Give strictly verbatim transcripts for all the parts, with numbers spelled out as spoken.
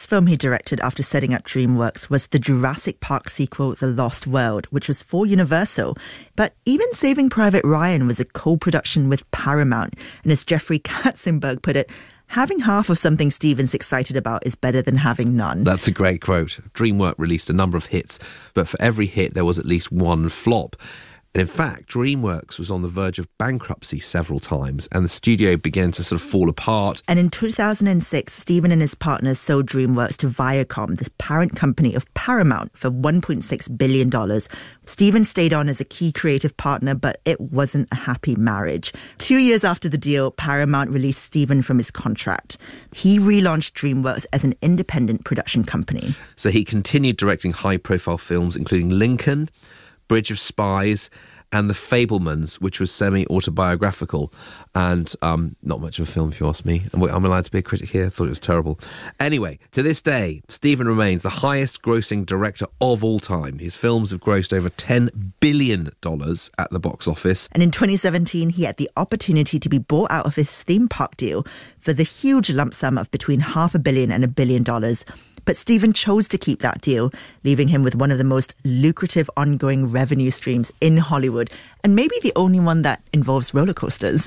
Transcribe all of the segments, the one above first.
film he directed after setting up DreamWorks was the Jurassic Park sequel, The Lost World, which was for Universal. But even Saving Private Ryan was a co-production with Paramount. And as Jeffrey Katzenberg put it, having half of something Steven's excited about is better than having none. That's a great quote. DreamWorks released a number of hits, but for every hit there was at least one flop. And in fact, DreamWorks was on the verge of bankruptcy several times, and the studio began to sort of fall apart. And in two thousand six, Steven and his partners sold DreamWorks to Viacom, the parent company of Paramount, for one point six billion dollars. Steven stayed on as a key creative partner, but it wasn't a happy marriage. Two years after the deal, Paramount released Steven from his contract. He relaunched DreamWorks as an independent production company. So he continued directing high-profile films, including Lincoln, Bridge of Spies, and The Fabelmans, which was semi-autobiographical and um, not much of a film, if you ask me. I'm allowed to be a critic here. I thought it was terrible. Anyway, to this day, Steven remains the highest-grossing director of all time. His films have grossed over ten billion dollars at the box office. And in twenty seventeen, he had the opportunity to be bought out of his theme park deal for the huge lump sum of between half a billion and a billion dollars. But Steven chose to keep that deal, leaving him with one of the most lucrative ongoing revenue streams in Hollywood, and maybe the only one that involves roller coasters.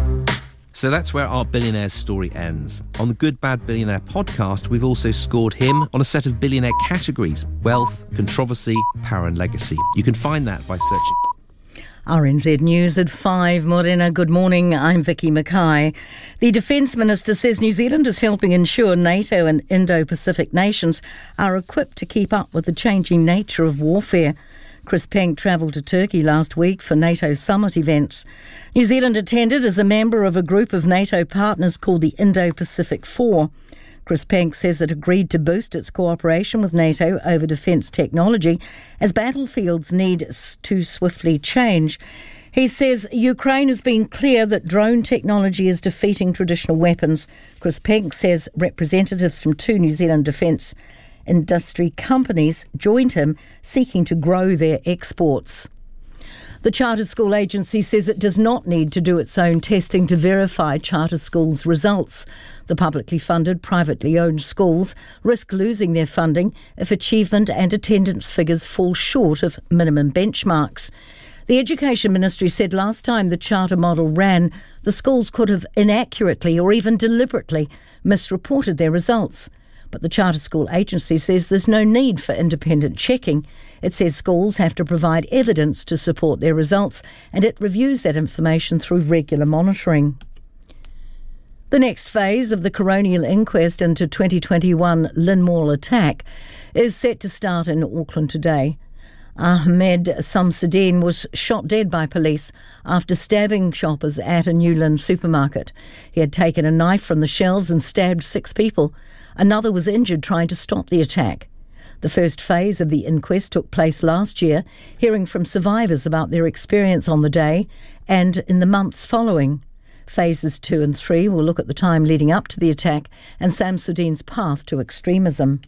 So that's where our billionaire's story ends. On the Good Bad Billionaire podcast, we've also scored him on a set of billionaire categories: wealth, controversy, power and legacy. You can find that by searching R N Z News at five. Morena, good morning. I'm Vicky Mackay. The Defence Minister says New Zealand is helping ensure NATO and Indo-Pacific nations are equipped to keep up with the changing nature of warfare. Chris Penk travelled to Turkey last week for NATO summit events. New Zealand attended as a member of a group of NATO partners called the Indo-Pacific Four. Chris Penk says it agreed to boost its cooperation with NATO over defence technology as battlefields need to swiftly change. He says Ukraine has been clear that drone technology is defeating traditional weapons. Chris Penk says representatives from two New Zealand defence industry companies joined him, seeking to grow their exports. The Charter School Agency says it does not need to do its own testing to verify charter schools' results. The publicly funded, privately owned schools risk losing their funding if achievement and attendance figures fall short of minimum benchmarks. The Education Ministry said last time the charter model ran, the schools could have inaccurately or even deliberately misreported their results. But the Charter School Agency says there's no need for independent checking. It says schools have to provide evidence to support their results, and it reviews that information through regular monitoring. The next phase of the coronial inquest into twenty twenty-one Lynmore attack is set to start in Auckland today. Ahmed Samsudeen was shot dead by police after stabbing shoppers at a New Lynn supermarket. He had taken a knife from the shelves and stabbed six people. Another was injured trying to stop the attack. The first phase of the inquest took place last year, hearing from survivors about their experience on the day and in the months following. Phases two and three will look at the time leading up to the attack and Samsudeen's path to extremism.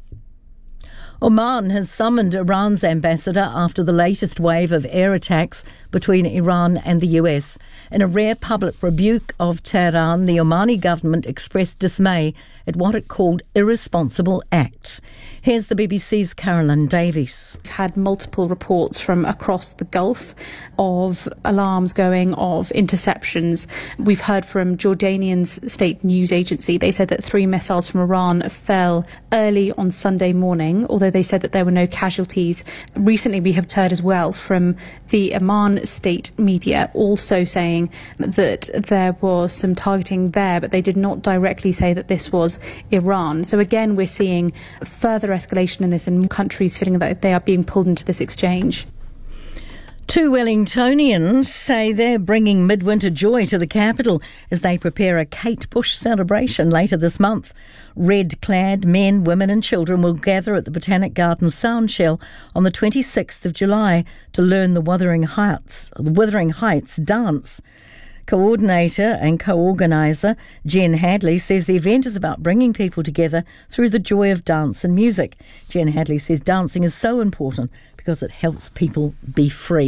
Oman has summoned Iran's ambassador after the latest wave of air attacks between Iran and the U S. In a rare public rebuke of Tehran, the Omani government expressed dismay at what it called irresponsible acts. Here's the B B C's Carolyn Davies. We've had multiple reports from across the Gulf of alarms going, of interceptions. We've heard from Jordanian's state news agency. They said that three missiles from Iran fell early on Sunday morning, although they said that there were no casualties. Recently, we have heard as well from the Oman state media also saying that there was some targeting there, but they did not directly say that this was Iran. So again, we're seeing further escalation in this and countries feeling that they are being pulled into this exchange. Two Wellingtonians say they're bringing midwinter joy to the capital as they prepare a Kate Bush celebration later this month. Red-clad men, women and children will gather at the Botanic Garden Soundshell on the twenty-sixth of July to learn the Wuthering Heights, the Wuthering Heights dance. Coordinator and co-organiser Jen Hadley says the event is about bringing people together through the joy of dance and music. Jen Hadley says dancing is so important because it helps people be free.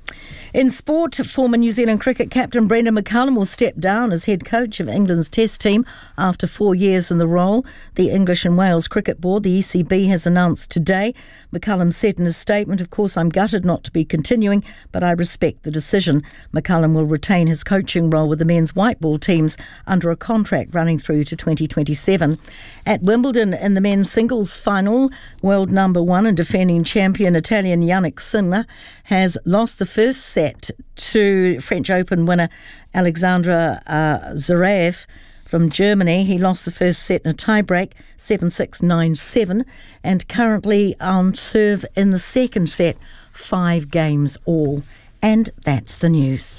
In sport, former New Zealand cricket captain Brendon McCullum will step down as head coach of England's Test team after four years in the role. The English and Wales Cricket Board, the E C B, has announced today. McCullum said in a statement, "Of course, I'm gutted not to be continuing, but I respect the decision." McCullum will retain his coaching role with the men's white ball teams under a contract running through to twenty twenty-seven. At Wimbledon, in the men's singles final, world number one and defending champion Italian Yannick Sinner has lost the first set to French Open winner Alexandra uh, Zverev from Germany. He lost the first set in a tiebreak, seven six, nine seven, and currently on serve in the second set, five games all. And that's the news.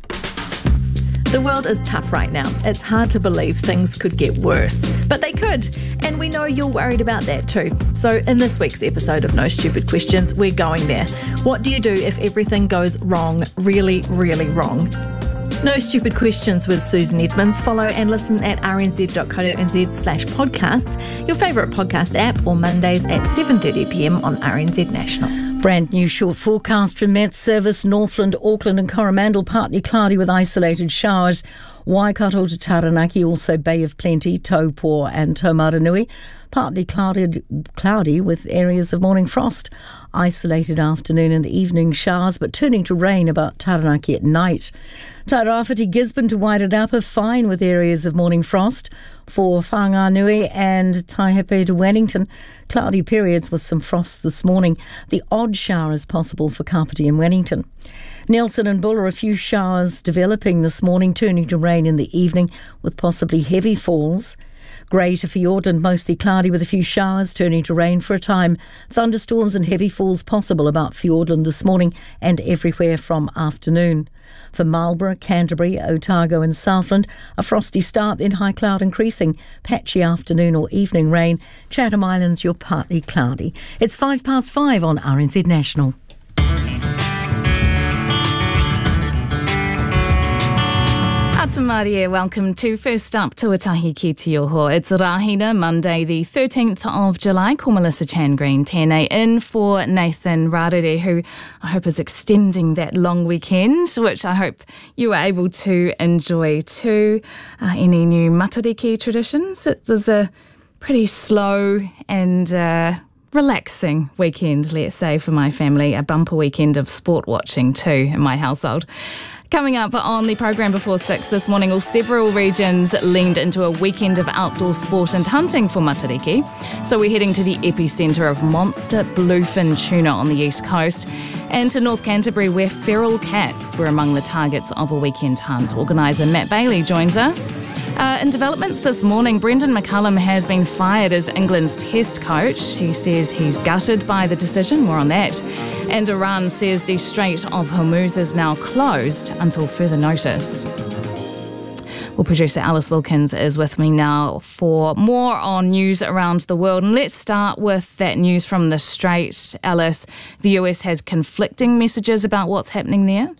The world is tough right now. It's hard to believe things could get worse, but they could, and we know you're worried about that too. So in this week's episode of No Stupid Questions, we're going there. What do you do if everything goes wrong, really, really wrong? No Stupid Questions with Susan Edmonds. Follow and listen at rnz.co.nz slash podcasts, your favourite podcast app, or Mondays at seven thirty p m on R N Z National. Brand new short forecast for Met Service, Northland, Auckland and Coromandel, partly cloudy with isolated showers. Waikato to Taranaki, also Bay of Plenty, Taupo and Taumaranui. Partly clouded, cloudy with areas of morning frost. Isolated afternoon and evening showers, but turning to rain about Taranaki at night. Tairāwhiti, Gisborne to Wairarapa, fine with areas of morning frost. For Whanganui and Taihape to Wellington, cloudy periods with some frost this morning. The odd shower is possible for Kapiti and Wellington. Nelson and Buller, a few showers developing this morning, turning to rain in the evening with possibly heavy falls. Grey to Fiordland, mostly cloudy with a few showers, turning to rain for a time. Thunderstorms and heavy falls possible about Fiordland this morning and everywhere from afternoon. For Marlborough, Canterbury, Otago and Southland, a frosty start, then high cloud increasing. Patchy afternoon or evening rain. Chatham Islands, you're partly cloudy. It's five past five on R N Z National. Atamarie, welcome to First Up Tuatahi ki te Oho. It's Rahina, Monday the thirteenth of July. Ko Melissa Chan Green, tēnei in for Nathan Rarere, who I hope is extending that long weekend, which I hope you were able to enjoy too. Uh, any new matariki traditions? It was a pretty slow and uh, relaxing weekend, let's say, for my family. A bumper weekend of sport watching too in my household. Coming up on the program before six this morning, well, several regions leaned into a weekend of outdoor sport and hunting for matariki. So we're heading to the epicentre of monster bluefin tuna on the east coast and to North Canterbury, where feral cats were among the targets of a weekend hunt. Organiser Matt Bailey joins us. Uh, in developments this morning, Brendon McCullum has been fired as England's Test coach. He says he's gutted by the decision. More on that. And Iran says the Strait of Hormuz is now closed until further notice. Well, producer Alice Wilkins is with me now for more on news around the world. And let's start with that news from the Strait. Alice, the U S has conflicting messages about what's happening there.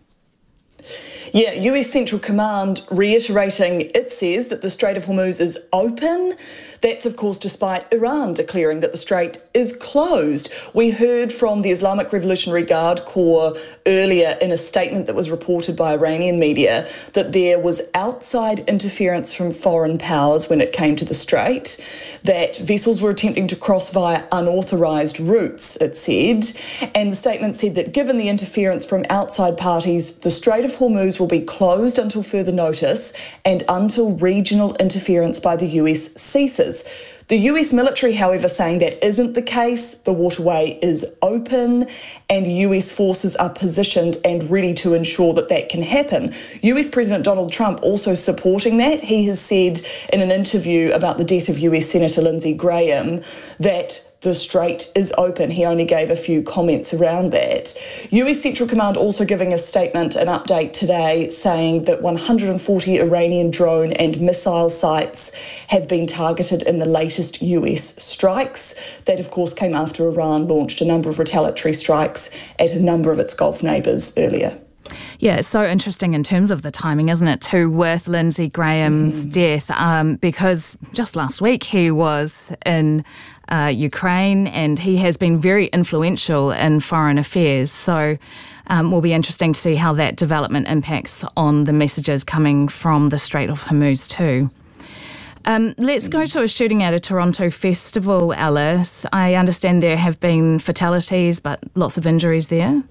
Yeah, U S Central Command reiterating it says that the Strait of Hormuz is open. That's, of course, despite Iran declaring that the strait is closed. We heard from the Islamic Revolutionary Guard Corps earlier in a statement that was reported by Iranian media that there was outside interference from foreign powers when it came to the strait, that vessels were attempting to cross via unauthorised routes, it said. And the statement said that given the interference from outside parties, the Strait of Hormuz will be closed until further notice and until regional interference by the U S ceases. The U S military, however, saying that isn't the case. The waterway is open and U S forces are positioned and ready to ensure that that can happen. U S President Donald Trump also supporting that. He has said in an interview about the death of U S Senator Lindsey Graham that the strait is open. He only gave a few comments around that. U S Central Command also giving a statement, an update today, saying that one hundred forty Iranian drone and missile sites have been targeted in the latest U S strikes. That, of course, came after Iran launched a number of retaliatory strikes at a number of its Gulf neighbours earlier. Yeah, it's so interesting in terms of the timing, isn't it, too, with Lindsey Graham's mm. death, um, because just last week he was in uh, Ukraine and he has been very influential in foreign affairs. So um, will be interesting to see how that development impacts on the messages coming from the Strait of Hormuz too. Um, let's go to a shooting at a Toronto festival, Alice. I understand there have been fatalities, but lots of injuries there.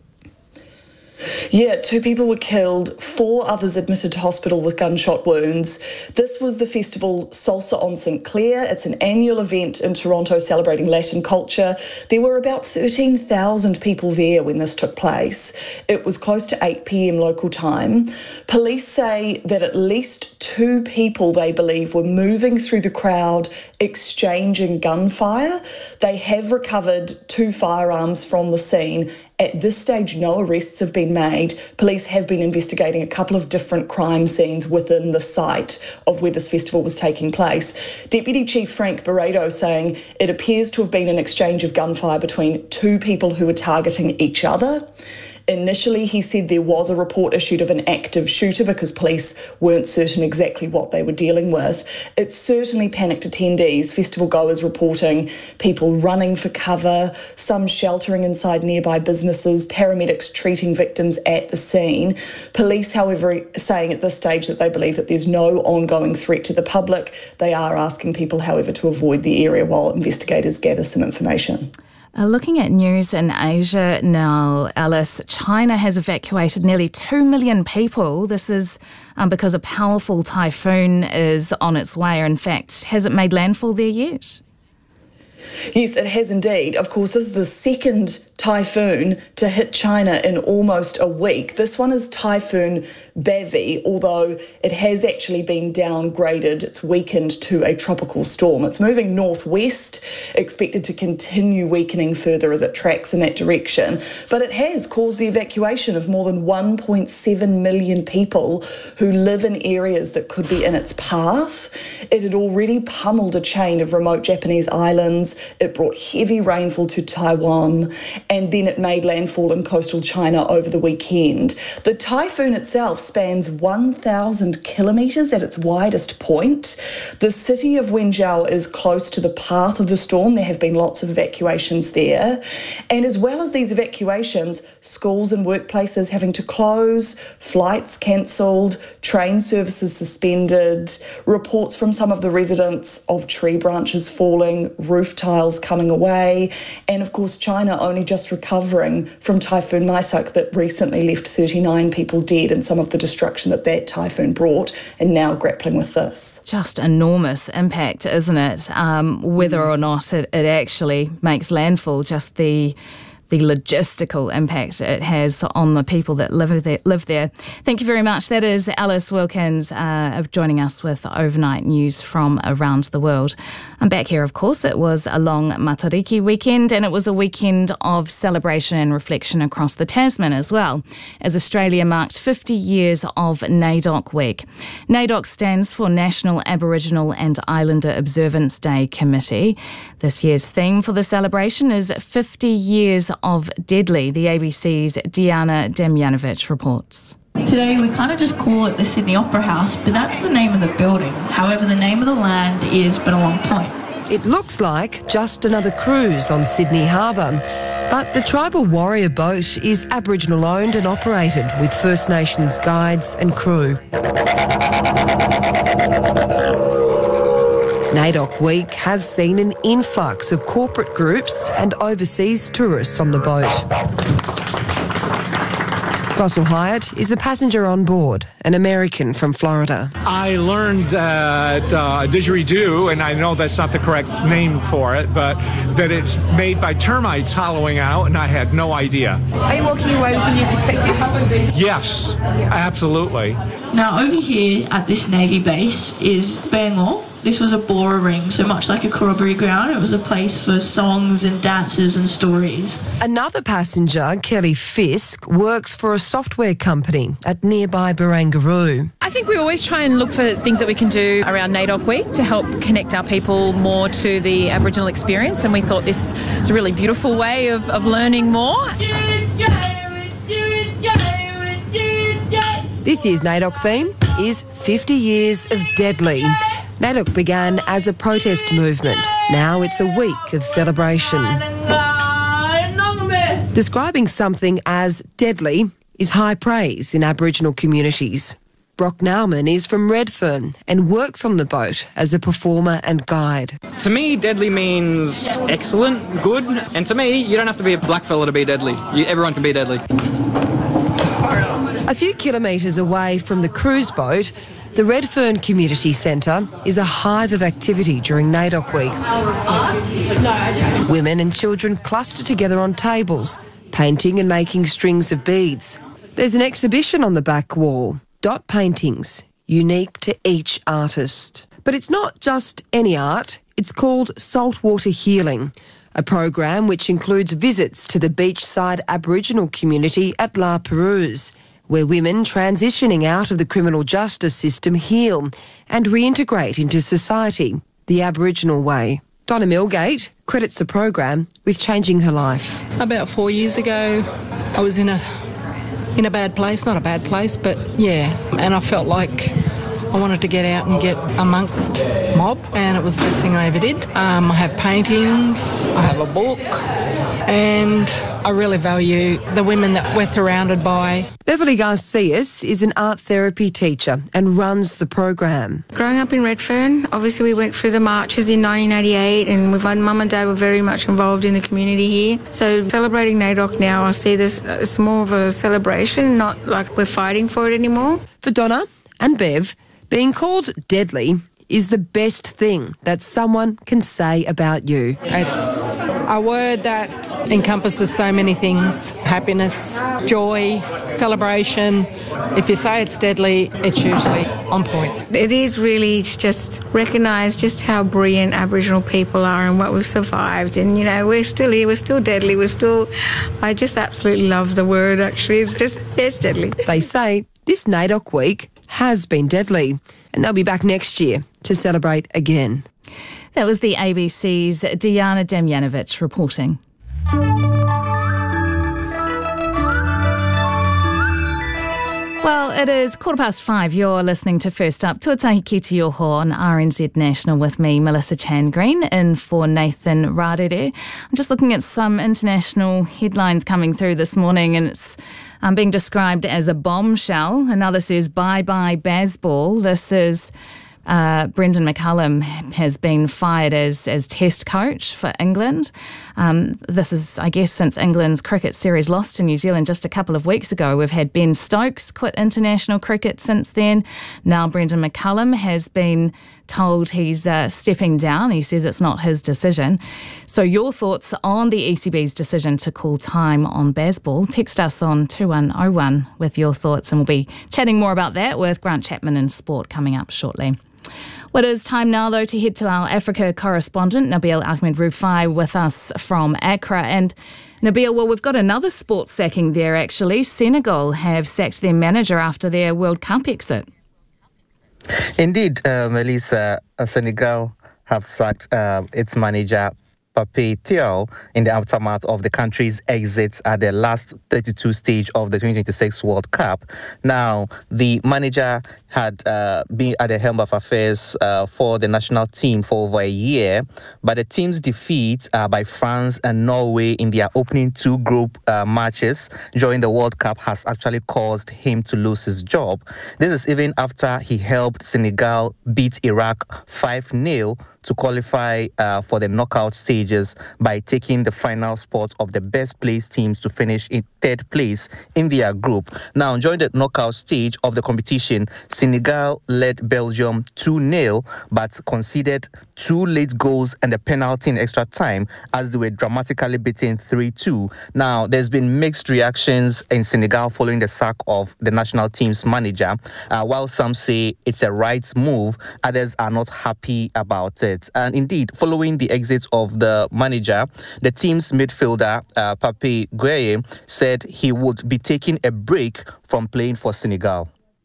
Yeah, two people were killed, four others admitted to hospital with gunshot wounds. This was the festival Salsa on Saint Clair. It's an annual event in Toronto celebrating Latin culture. There were about thirteen thousand people there when this took place. It was close to eight p.m. local time. Police say that at least two people they believe were moving through the crowd exchanging gunfire. They have recovered two firearms from the scene. At this stage, no arrests have been made. Police have been investigating a couple of different crime scenes within the site of where this festival was taking place. Deputy Chief Frank Barreto saying it appears to have been an exchange of gunfire between two people who were targeting each other. Initially, he said there was a report issued of an active shooter because police weren't certain exactly what they were dealing with. It certainly panicked attendees, festival goers reporting people running for cover, some sheltering inside nearby businesses, paramedics treating victims at the scene. Police, however, saying at this stage that they believe that there's no ongoing threat to the public. They are asking people, however, to avoid the area while investigators gather some information. Uh, looking at news in Asia now, Alice, China has evacuated nearly two million people. This is um, because a powerful typhoon is on its way. In fact, has it made landfall there yet? Yes, it has indeed. Of course, this is the second typhoon to hit China in almost a week. This one is Typhoon Bavi, although it has actually been downgraded. It's weakened to a tropical storm. It's moving northwest, expected to continue weakening further as it tracks in that direction. But it has caused the evacuation of more than one point seven million people who live in areas that could be in its path. It had already pummeled a chain of remote Japanese islands. It brought heavy rainfall to Taiwan, and then it made landfall in coastal China over the weekend. The typhoon itself spans one thousand kilometres at its widest point. The city of Wenzhou is close to the path of the storm. There have been lots of evacuations there. And as well as these evacuations, schools and workplaces having to close, flights cancelled, train services suspended, reports from some of the residents of tree branches falling, roof tiles coming away, and of course China only just recovering from Typhoon Maisak that recently left thirty-nine people dead and some of the destruction that that typhoon brought, and now grappling with this. Just enormous impact, isn't it? Um, whether or not it, it actually makes landfall, just the the logistical impact it has on the people that live there. Live there. Thank you very much. That is Alice Wilkins uh, joining us with overnight news from around the world. I'm back here, of course. It was a long Matariki weekend, and it was a weekend of celebration and reflection across the Tasman as well, as Australia marked fifty years of NAIDOC Week. NAIDOC stands for National Aboriginal and Islander Observance Day Committee. This year's theme for the celebration is fifty years of Deadly. The A B C's Diana Damjanovic reports. Today we kind of just call it the Sydney Opera House, but that's the name of the building. However, the name of the land is Bennelong Point. It looks like just another cruise on Sydney Harbour, but the Tribal Warrior boat is Aboriginal owned and operated with First Nations guides and crew. NAIDOC Week has seen an influx of corporate groups and overseas tourists on the boat. Russell Hyatt is a passenger on board, an American from Florida. I learned that uh, didgeridoo, and I know that's not the correct name for it, but that it's made by termites hollowing out, and I had no idea. Are you walking away with a new perspective? Yes, absolutely. Now, over here at this Navy base is Bangor. This was a Bora ring, so much like a corroboree ground, it was a place for songs and dances and stories. Another passenger, Kelly Fisk, works for a software company at nearby Barangaroo. I think we always try and look for things that we can do around NAIDOC Week to help connect our people more to the Aboriginal experience, and we thought this was a really beautiful way of, of learning more. This year's NAIDOC theme is fifty years of Deadly. NAIDOC began as a protest movement. Now it's a week of celebration. Describing something as deadly is high praise in Aboriginal communities. Brock Nauman is from Redfern and works on the boat as a performer and guide. To me, deadly means excellent, good, and to me, you don't have to be a blackfella to be deadly. You, everyone can be deadly. A few kilometres away from the cruise boat, the Redfern Community Centre is a hive of activity during NAIDOC week. Women and children cluster together on tables, painting and making strings of beads. There's an exhibition on the back wall, dot paintings, unique to each artist. But it's not just any art, it's called Saltwater Healing, a program which includes visits to the beachside Aboriginal community at La Perouse, where women transitioning out of the criminal justice system heal and reintegrate into society the Aboriginal way. Donna Milgate credits the program with changing her life. About four years ago, I was in a in a bad place, not a bad place, but yeah, and I felt like I wanted to get out and get amongst mob, and it was the best thing I ever did. Um, I have paintings, I have a book, and I really value the women that we're surrounded by. Beverly Garcias is an art therapy teacher and runs the program. Growing up in Redfern, obviously we went through the marches in nineteen eighty-eight, and with my mum and dad were very much involved in the community here. So celebrating NAIDOC now, I see this as more of a celebration, not like we're fighting for it anymore. For Donna and Bev, being called deadly is the best thing that someone can say about you. It's a word that encompasses so many things: happiness, joy, celebration. If you say it's deadly, it's usually on point. It is really just recognise just how brilliant Aboriginal people are and what we've survived. And, you know, we're still here, we're still deadly, we're still... I just absolutely love the word, actually. It's just, it's deadly. They say this NAIDOC week has been deadly, and they'll be back next year to celebrate again. That was the A B C's Diana Damjanovic reporting. Well, it is quarter past five. You're listening to First Up, Tuatahi Ki Te Oho on R N Z National with me, Melissa Chan Green, in for Nathan Rarere. I'm just looking at some international headlines coming through this morning, and it's um, being described as a bombshell. Another says, bye-bye Bazball. This is... Uh, Brendan McCullum has been fired as as Test coach for England. Um, this is, I guess, since England's cricket series lost to New Zealand just a couple of weeks ago. We've had Ben Stokes quit international cricket since then. Now Brendan McCullum has been told he's uh, stepping down. He says it's not his decision. So your thoughts on the E C B's decision to call time on Bazball? Text us on two one oh one with your thoughts, and we'll be chatting more about that with Grant Chapman in sport coming up shortly. Well, it is time now, though, to head to our Africa correspondent, Nabil Ahmed Rufai, with us from Accra. And Nabil, well, we've got another sports sacking there, actually. Senegal have sacked their manager after their World Cup exit. Indeed, uh, Melissa, uh, Senegal have sacked uh, its manager, Pape Thiaw, in the aftermath of the country's exit at the last thirty-two stage of the twenty twenty-six World Cup. Now, the manager had uh, been at the helm of affairs uh, for the national team for over a year, but the team's defeat uh, by France and Norway in their opening two group uh, matches during the World Cup has actually caused him to lose his job. This is even after he helped Senegal beat Iraq five nil to qualify uh, for the knockout stages by taking the final spot of the best placed teams to finish in third place in their group. Now, during the knockout stage of the competition, Senegal led Belgium two nil, but conceded two late goals and a penalty in extra time as they were dramatically beaten three two. Now, there's been mixed reactions in Senegal following the sack of the national team's manager. Uh, while some say it's a right move, others are not happy about it. And indeed, following the exit of the manager, the team's midfielder, uh, Pape Gueye, said he would be taking a break from playing for Senegal.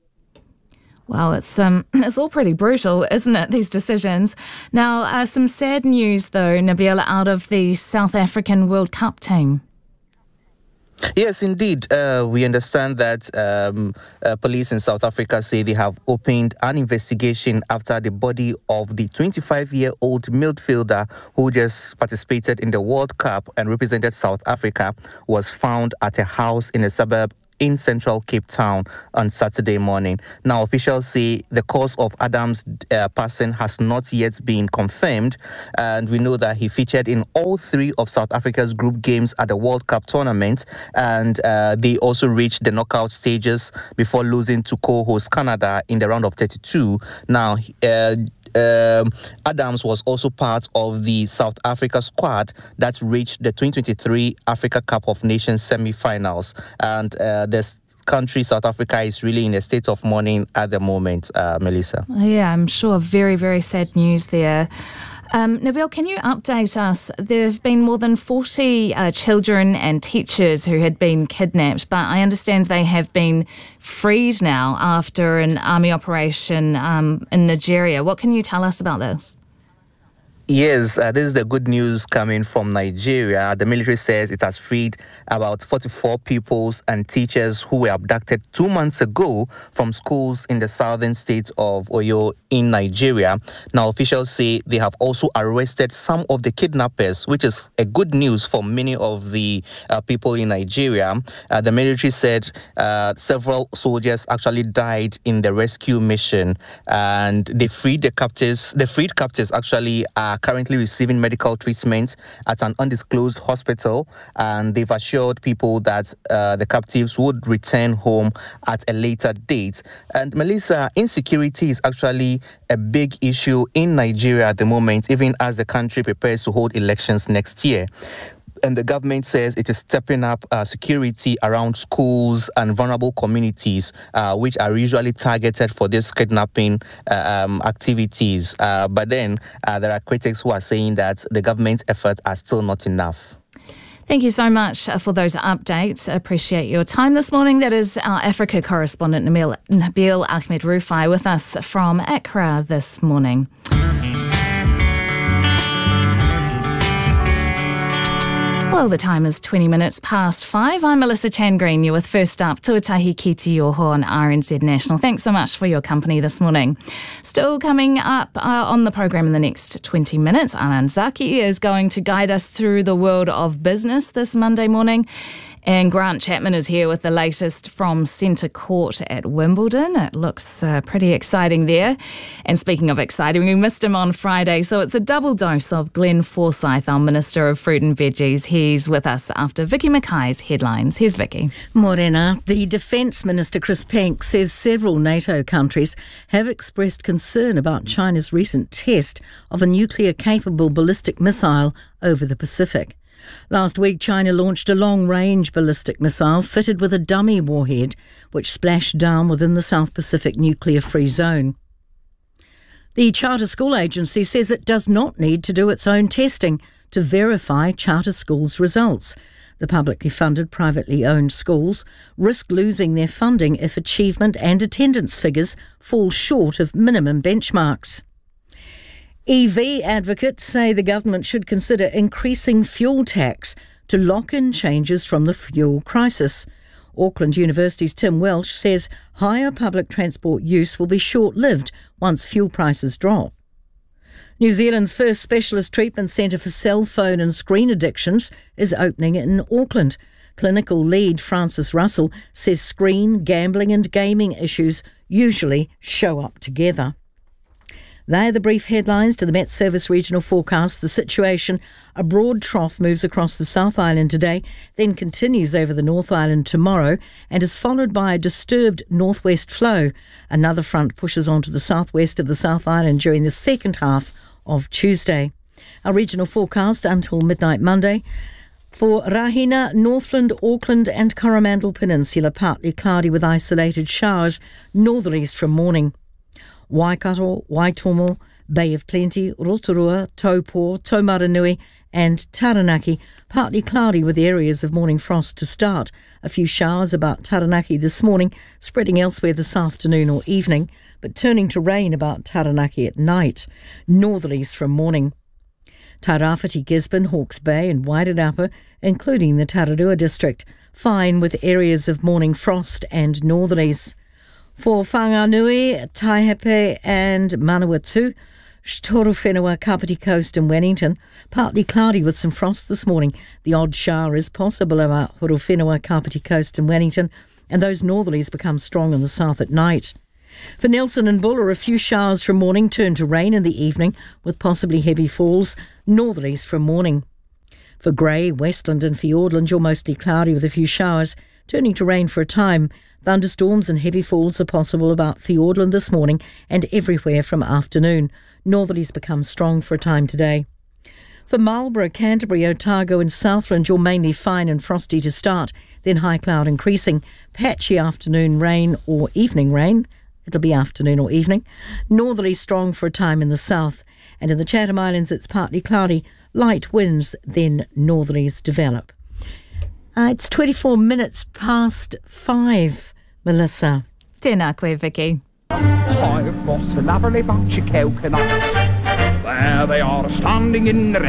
Well, it's um, it's all pretty brutal, isn't it, these decisions? Now, uh, some sad news, though, Nabil, out of the South African World Cup team. Yes, indeed. Uh, we understand that um, uh, police in South Africa say they have opened an investigation after the body of the twenty-five-year-old midfielder who just participated in the World Cup and represented South Africa was found at a house in a suburb in central Cape Town on Saturday morning. Now, officials say the cause of Adams' uh, passing has not yet been confirmed, and we know that he featured in all three of South Africa's group games at the World Cup tournament, and uh, they also reached the knockout stages before losing to co-host Canada in the round of thirty-two. Now, uh, Um, Adams was also part of the South Africa squad that reached the twenty twenty-three Africa Cup of Nations semi-finals. And uh, this country, South Africa, is really in a state of mourning at the moment, uh, Melissa. Yeah, I'm sure. Very, very sad news there. Um, Nabil, can you update us? There have been more than forty uh, children and teachers who had been kidnapped, but I understand they have been freed now after an army operation um, in Nigeria. What can you tell us about this? Yes, uh, this is the good news coming from Nigeria. The military says it has freed about forty-four pupils and teachers who were abducted two months ago from schools in the southern state of Oyo in Nigeria. Now, officials say they have also arrested some of the kidnappers, which is a good news for many of the uh, people in Nigeria. Uh, the military said uh, several soldiers actually died in the rescue mission, and they freed the captives. The freed captives actually are currently receiving medical treatment at an undisclosed hospital, and they've assured people that uh, the captives would return home at a later date. And Melissa, insecurity is actually a big issue in Nigeria at the moment, even as the country prepares to hold elections next year. And the government says it is stepping up uh, security around schools and vulnerable communities, uh, which are usually targeted for these kidnapping uh, um, activities. Uh, but then uh, there are critics who are saying that the government's efforts are still not enough. Thank you so much for those updates. Appreciate your time this morning. That is our Africa correspondent Nabil, Nabil Ahmed Rufai with us from Accra this morning. Well, the time is twenty minutes past five. I'm Melissa Chan-Green. You're with First Up, Tuatahi Ki Te Yoho on R N Z National. Thanks so much for your company this morning. Still coming up uh, on the programme in the next twenty minutes, Anand Zaki is going to guide us through the world of business this Monday morning. And Grant Chapman is here with the latest from Centre Court at Wimbledon. It looks uh, pretty exciting there. And speaking of exciting, we missed him on Friday, so it's a double dose of Glenn Forsyth, our Minister of Fruit and Veggies. He's with us after Vicky Mackay's headlines. Here's Vicky. Morena. The Defence Minister Chris Penk says several NATO countries have expressed concern about China's recent test of a nuclear-capable ballistic missile over the Pacific. Last week, China launched a long-range ballistic missile fitted with a dummy warhead, which splashed down within the South Pacific nuclear-free zone. The Charter School Agency says it does not need to do its own testing to verify charter schools' results. The publicly funded, privately owned schools risk losing their funding if achievement and attendance figures fall short of minimum benchmarks. E V advocates say the government should consider increasing fuel tax to lock in changes from the fuel crisis. Auckland University's Tim Welsh says higher public transport use will be short-lived once fuel prices drop. New Zealand's first specialist treatment centre for cell phone and screen addictions is opening in Auckland. Clinical lead Francis Russell says screen, gambling and gaming issues usually show up together. They are the brief headlines to the Met Service regional forecast. The situation, a broad trough moves across the South Island today, then continues over the North Island tomorrow and is followed by a disturbed northwest flow. Another front pushes onto the southwest of the South Island during the second half of Tuesday. Our regional forecast until midnight Monday. For Rahina, Northland, Auckland and Coromandel Peninsula, partly cloudy with isolated showers, northerlies from morning. Waikato, Waitomo, Bay of Plenty, Rotorua, Taupo, Taumaranui and Taranaki, partly cloudy with areas of morning frost to start. A few showers about Taranaki this morning, spreading elsewhere this afternoon or evening, but turning to rain about Taranaki at night. Northerlies from morning. Tairāwhiti, Gisborne, Hawke's Bay and Wairarapa, including the Tararua district. Fine with areas of morning frost and northerlies. For Whanganui, Taihape and Manawatu, Toru Whenua, Kapiti Coast and Wellington, partly cloudy with some frost this morning. The odd shower is possible over Toru Whenua, Kapiti Coast and Wellington, and those northerlies become strong in the south at night. For Nelson and Buller, a few showers from morning turn to rain in the evening with possibly heavy falls, northerlies from morning. For Grey, Westland and Fiordland, you're mostly cloudy with a few showers, turning to rain for a time. Thunderstorms and heavy falls are possible about Fiordland this morning and everywhere from afternoon. Northerlies become strong for a time today. For Marlborough, Canterbury, Otago and Southland, you're mainly fine and frosty to start, then high cloud increasing. Patchy afternoon rain or evening rain. It'll be afternoon or evening. Northerly strong for a time in the south. And in the Chatham Islands, it's partly cloudy. Light winds, then northerlies develop. Uh, it's twenty-four minutes past five, Melissa. Tēnā koe, Vicky. I've got a lovely bunch of coconuts. There they are standing in the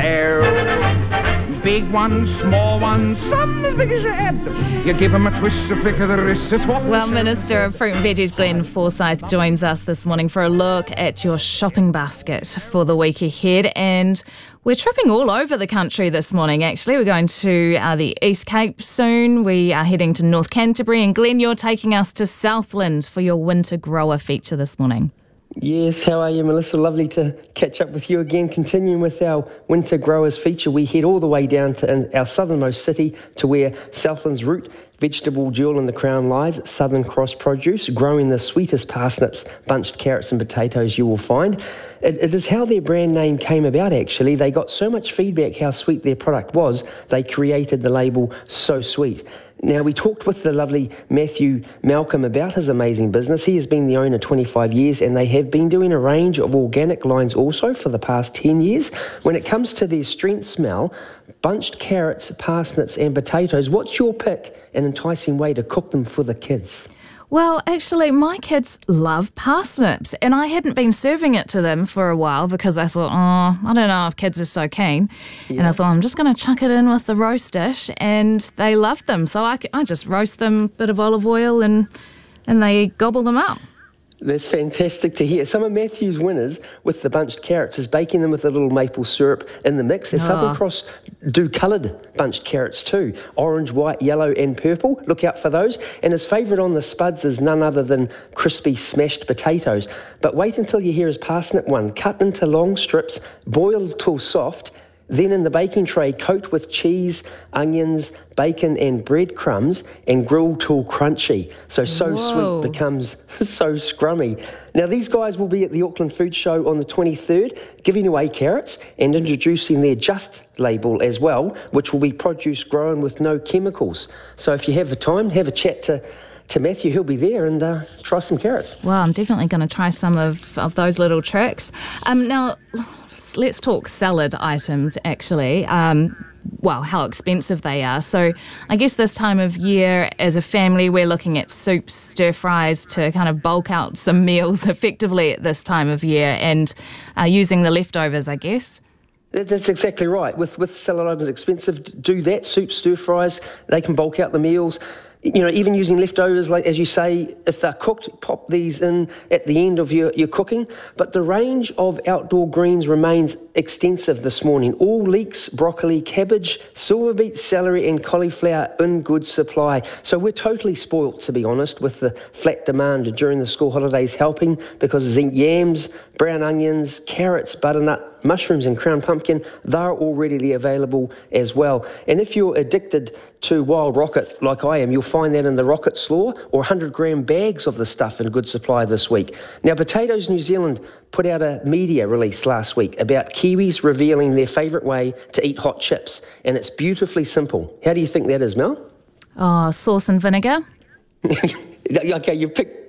air. Big ones, small ones, some as big as your head. You give them a twist, a flick of the wrist. It's what well, Minister of Fruit and Veggies Glenn Forsyth joins us this morning for a look at your shopping basket for the week ahead. And we're tripping all over the country this morning, actually. We're going to uh, the East Cape soon. We are heading to North Canterbury. And Glenn, you're taking us to Southland for your winter grower feature this morning. Yes, how are you, Melissa? Lovely to catch up with you again. Continuing with our Winter Growers feature, we head all the way down to our southernmost city to where Southland's root vegetable jewel in the crown lies, Southern Cross Produce, growing the sweetest parsnips, bunched carrots and potatoes you will find. It, it is how their brand name came about, actually. They got so much feedback how sweet their product was, they created the label So Sweet. Now, we talked with the lovely Matthew Malcolm about his amazing business. He has been the owner twenty-five years, and they have been doing a range of organic lines also for the past ten years. When it comes to their strength smell, bunched carrots, parsnips and potatoes, what's your pick, an enticing way to cook them for the kids? Well, actually, my kids love parsnips, and I hadn't been serving it to them for a while because I thought, oh, I don't know if kids are so keen. Yeah. And I thought, I'm just going to chuck it in with the roast dish, and they loved them. So I, I just roast them, a bit of olive oil, and and they gobble them up. That's fantastic to hear. Some of Matthew's winners with the bunched carrots is baking them with a little maple syrup in the mix. And oh. Southern Cross do coloured bunched carrots too. Orange, white, yellow and purple. Look out for those. And his favourite on the spuds is none other than crispy smashed potatoes. But wait until you hear his parsnip one. Cut into long strips, boiled till soft. Then in the baking tray, coat with cheese, onions, bacon and breadcrumbs and grill till crunchy. So, so Whoa. sweet becomes so scrummy. Now, these guys will be at the Auckland Food Show on the twenty-third, giving away carrots and introducing their Just label as well, which will be produce grown with no chemicals. So if you have the time, have a chat to to Matthew. He'll be there and uh, try some carrots. Well, I'm definitely going to try some of, of those little tricks. Um, now... Let's talk salad items, actually. Um, well, how expensive they are. So I guess this time of year, as a family, we're looking at soups, stir-fries to kind of bulk out some meals effectively at this time of year and uh, using the leftovers, I guess. That's exactly right. With, with salad items expensive, do that. Soup, stir-fries, they can bulk out the meals. You know, even using leftovers, like as you say, if they're cooked, pop these in at the end of your, your cooking. But the range of outdoor greens remains extensive this morning. All leeks, broccoli, cabbage, silver beet, celery and cauliflower in good supply. So we're totally spoilt, to be honest, with the flat demand during the school holidays helping, because yams, brown onions, carrots, butternut, mushrooms and crown pumpkin, they're all readily available as well. And if you're addicted to wild rocket like I am, you'll find that in the rocket slaw or one hundred gram bags of the stuff in good supply this week. Now, Potatoes New Zealand put out a media release last week about Kiwis revealing their favourite way to eat hot chips, and it's beautifully simple. How do you think that is, Mel? Oh, sauce and vinegar. Okay, you've picked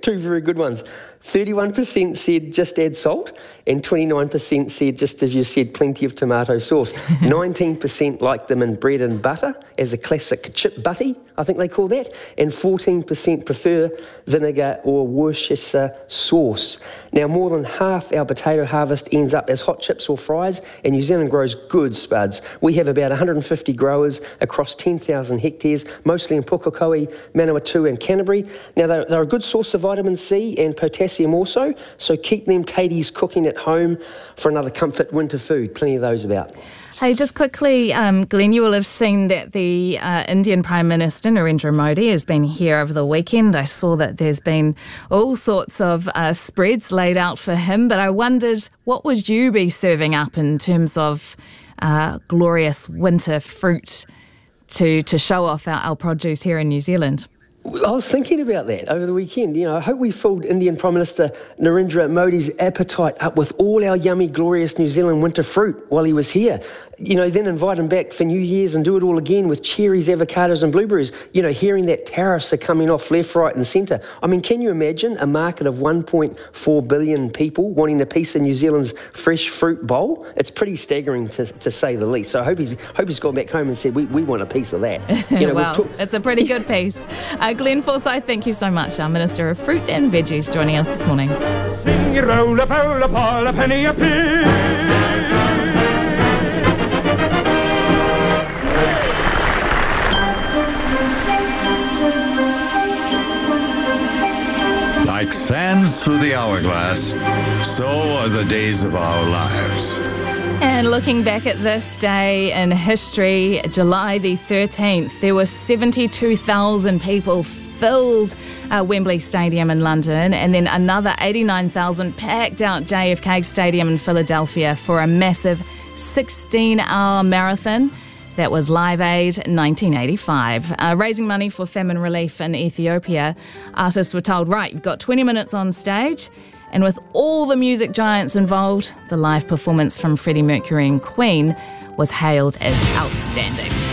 two very good ones. thirty-one percent said just add salt, and twenty-nine percent said, just as you said, plenty of tomato sauce. nineteen percent like them in bread and butter as a classic chip butty, I think they call that, and fourteen percent prefer vinegar or Worcestershire sauce. Now, more than half our potato harvest ends up as hot chips or fries, and New Zealand grows good spuds. We have about one hundred fifty growers across ten thousand hectares, mostly in Pukekohe, Manawatu and Canterbury. Now, they're, they're a good source of vitamin C and potassium also, so keep them taties cooking at home for another comfort winter food. Plenty of those about. Hey, just quickly, um, Glenn, you will have seen that the uh, Indian Prime Minister, Narendra Modi, has been here over the weekend. I saw that there's been all sorts of uh, spreads laid out for him, but I wondered, what would you be serving up in terms of uh, glorious winter fruit to, to show off our, our produce here in New Zealand? I was thinking about that over the weekend. You know, I hope we filled Indian Prime Minister Narendra Modi's appetite up with all our yummy, glorious New Zealand winter fruit while he was here. You know, then invite him back for New Year's and do it all again with cherries, avocados and blueberries. You know, hearing that tariffs are coming off left, right and centre. I mean, can you imagine a market of one point four billion people wanting a piece of New Zealand's fresh fruit bowl? It's pretty staggering to, to say the least. So I hope he's, hope he's got back home and said, we, we want a piece of that. You know, well, ta- it's a pretty good piece. Uh, Glenn Forsyth, thank you so much. Our Minister of Fruit and Veggies joining us this morning. Sing your roll up, roll up, all a penny a pin. Like sands through the hourglass, so are the days of our lives. And looking back at this day in history, July the thirteenth, there were seventy-two thousand people filled uh, Wembley Stadium in London, and then another eighty-nine thousand packed out J F K Stadium in Philadelphia for a massive sixteen-hour marathon. That was Live Aid nineteen eighty-five. Uh, raising money for famine relief in Ethiopia, artists were told, right, you've got twenty minutes on stage. And with all the music giants involved, the live performance from Freddie Mercury and Queen was hailed as outstanding.